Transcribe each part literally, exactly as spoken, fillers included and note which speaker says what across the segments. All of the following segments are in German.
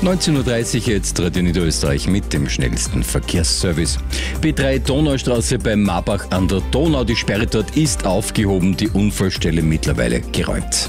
Speaker 1: neunzehn Uhr dreißig jetzt, Radio Niederösterreich mit dem schnellsten Verkehrsservice. B drei Donaustraße bei Marbach an der Donau. Die Sperre dort ist aufgehoben, die Unfallstelle mittlerweile geräumt.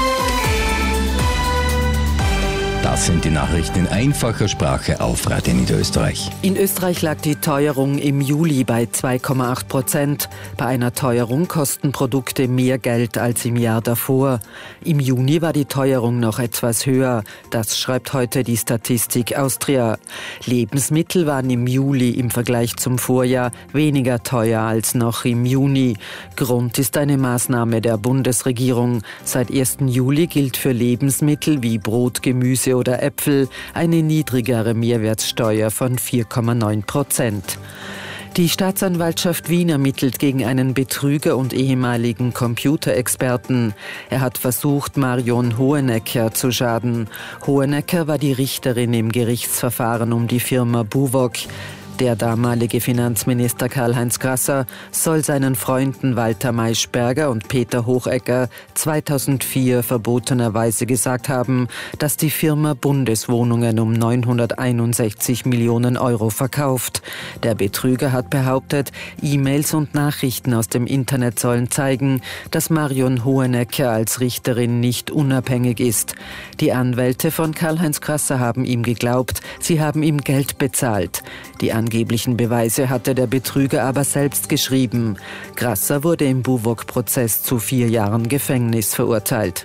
Speaker 1: Das sind die Nachrichten in einfacher Sprache auf Radio Niederösterreich.
Speaker 2: In Österreich lag die Teuerung im Juli bei zwei Komma acht Prozent. Bei einer Teuerung kosten Produkte mehr Geld als im Jahr davor. Im Juni war die Teuerung noch etwas höher. Das schreibt heute die Statistik Austria. Lebensmittel waren im Juli im Vergleich zum Vorjahr weniger teuer als noch im Juni. Grund ist eine Maßnahme der Bundesregierung. Seit ersten Juli gilt für Lebensmittel wie Brot, Gemüse oder Äpfel eine niedrigere Mehrwertsteuer von vier Komma neun Prozent. Die Staatsanwaltschaft Wien ermittelt gegen einen Betrüger und ehemaligen Computerexperten. Er hat versucht, Marion Hohenecker zu schaden. Hohenecker war die Richterin im Gerichtsverfahren um die Firma Buwog. Der damalige Finanzminister Karl-Heinz Grasser soll seinen Freunden Walter Maischberger und Peter Hochecker zweitausendvier verbotenerweise gesagt haben, dass die Firma Bundeswohnungen um neunhunderteinundsechzig Millionen Euro verkauft. Der Betrüger hat behauptet, E-Mails und Nachrichten aus dem Internet sollen zeigen, dass Marion Hohenecker als Richterin nicht unabhängig ist. Die Anwälte von Karl-Heinz Grasser haben ihm geglaubt, sie haben ihm Geld bezahlt. Die angeblichen Beweise hatte der Betrüger aber selbst geschrieben. Grasser wurde im Buwog-Prozess zu vier Jahren Gefängnis verurteilt.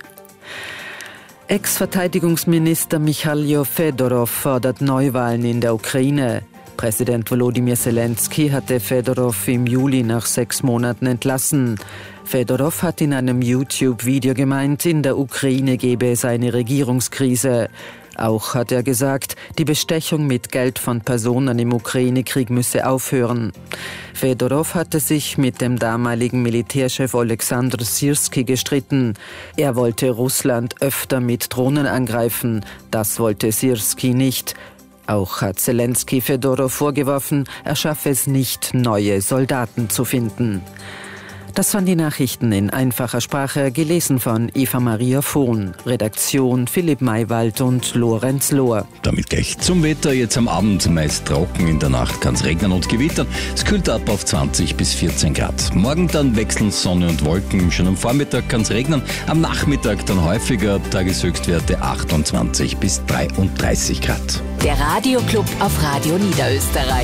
Speaker 2: Ex-Verteidigungsminister Michailo Fedorov fordert Neuwahlen in der Ukraine. Präsident Volodymyr Zelensky hatte Fedorov im Juli nach sechs Monaten entlassen. Fedorov hat in einem YouTube-Video gemeint, in der Ukraine gebe es eine Regierungskrise. Auch hat er gesagt, die Bestechung mit Geld von Personen im Ukraine-Krieg müsse aufhören. Fedorov hatte sich mit dem damaligen Militärchef Oleksandr Syrski gestritten. Er wollte Russland öfter mit Drohnen angreifen. Das wollte Syrski nicht. Auch hat Zelensky Fedorov vorgeworfen, er schaffe es nicht, neue Soldaten zu finden. Das waren die Nachrichten in einfacher Sprache, gelesen von Eva Maria Vohn. Redaktion Philipp Maywald und Lorenz Lohr.
Speaker 1: Damit gleich zum Wetter. Jetzt am Abend meist trocken, in der Nacht kann es regnen und gewittern. Es kühlt ab auf zwanzig bis vierzehn Grad. Morgen dann wechseln Sonne und Wolken. Schon am Vormittag kann es regnen. Am Nachmittag dann häufiger, Tageshöchstwerte achtundzwanzig bis dreiunddreißig Grad.
Speaker 3: Der Radioclub auf Radio Niederösterreich.